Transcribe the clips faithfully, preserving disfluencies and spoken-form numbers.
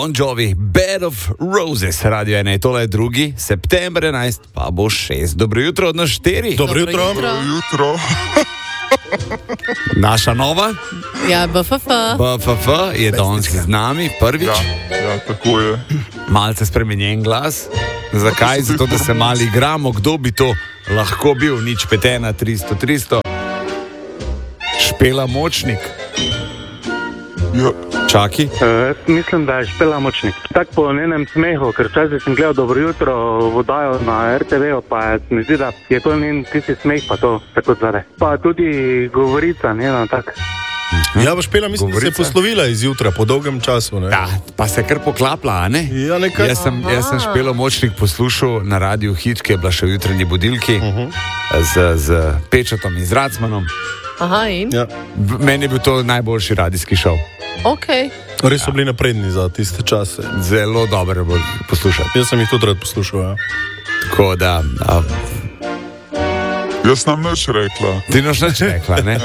Bon Jovi, Bed of Roses, radio ena je tole, drugi, september enajst, pa bo šest. Dobro jutro od nas štiri. Dobro jutro. Dobro jutro. Naša nova Ja, B F F. B F F je danes z nami, prvič. Ja, ja, tako je. Malce spremenjen glas. Zakaj? Zato, da se malo igramo, kdo bi to lahko bil, nič pet ena, tristo, tristo. Špela Močnik. Ja. Čaki. Uh, mislim, da je Špela Močnik. Tako po njenem smehu, ker včasih sem gledal Dobro jutro vodajo na R T V-u, pa se mi zdi, da je to njen tisti smeh, pa to tako zare. Pa tudi govorica, njena tak. Ja, pa Špela, mislim, Govorica. da se je poslovila izjutra po dolgem času. Ne? Ja, pa se kar poklapla, a ne? Ja, nekaj. Jaz sem, jaz sem Špelo Močnik poslušal na radiju Hit, ki je bila še v jutranji budilki, uh -huh. z, z Pečatom in z Racmanom. Aha, in? Ja. B- Meni je bil to najboljši radijski šov. Ok. Res so bili napredni za tiste čase. Zelo dobro bo poslušati. Jaz sem jih tudi rad poslušal. Ja. Tako da, a, Jaz nam nič rekla. ti noš nič rekla, ne?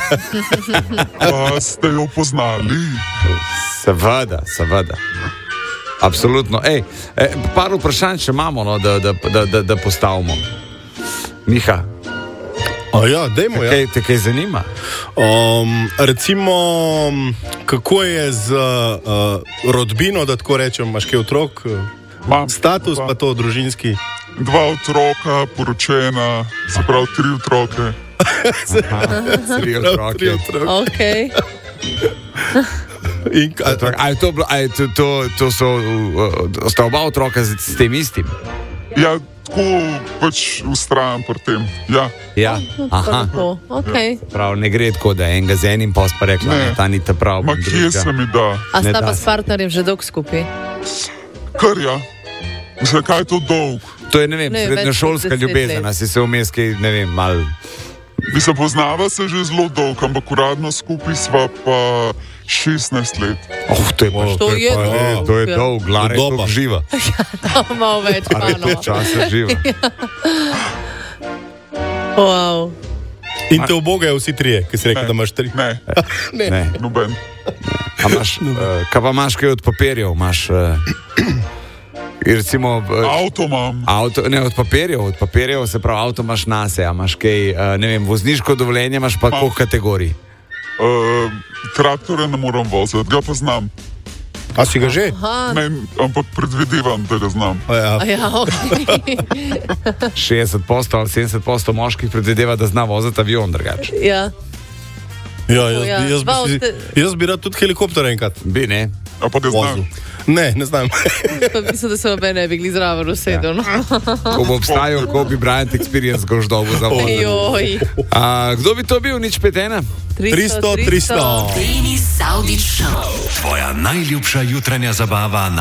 Pa ste jo poznali? Seveda, seveda. Absolutno. Ej, e, par vprašanj še imamo, no, da, da, da, da, da postavimo. Miha, A ja, dajmo, ja. kaj te kaj zanima? Um, recimo, kako je z uh, rodbino, da tako rečem, imaš kaj otrok, Mam status dva, pa to družinski. dva otroka, poročena, se pravi tri otroke. Tri Tri otroke. otroke. Ok. In, a, A je to, bilo- a je to, to, to so, uh, sta oba otroka z, s tem istim? Ja, tako pač ustrajam pri tem. Ja, Ja. Aha. Tako, ok. Prav, ne gre tako, da enega z enim post pa rekla, Ne. ne, ta ni ta prav. ma kje se mi da? A Ne sta da pa se. s partnerjem že dolgo skupaj? Kar ja. Zakaj je to dolg? To je, ne vem, Ne, srednjošolska več kot deset ljubezen, let. a si se vmes kaj, ne vem, mal. Mi se poznava se že zelo dolgo, ampak uradno skupaj sva pa šestnajst let. Oh, to je pa, To je pa, dolg, to je ja. dolg, Lara je Doba. dolg živa. To malo več, pa no. Časa živa. Wow. in te ubogajo vsi trije, ki si rekel, Ne. da imaš tri. Ne, Ne. noben. A imaš, uh, kaj pa imaš kaj od papirjev? Imaš, uh, recimo, uh, Avto imam, avto, ne, od papirjev, od papirjev, se pravi, avto imaš nase, a imaš kaj, uh, ne vem, vozniško dovoljenje imaš pa koliko kategorij? uh, traktore ne moram voziti, ga pa znam. A si ga že? Aha. Ne, ampak predvidevam, da ga znam. A ja. A ja, ok. šestdeset odstotkov ali sedemdeset odstotkov moških predvideva, da zna voziti avion drugače. Ja. Ja, jaz, Ja, bi, jaz, dva bi, si- ste- jaz bi rad tudi helikopter enkrat Bi, ne? A pa ga vozil. znam. Ne, ne znam. Pa mislim, da se obe ne bi gli zraven usedel. No. Ko bo obstajal, ko bi Bryant Experience goždovo za voz. Joj. A, kdo bi to bil, nič pet ena? tristo, tristo. Denis Saudić Show. Tvoja najljubša jutranja zabava na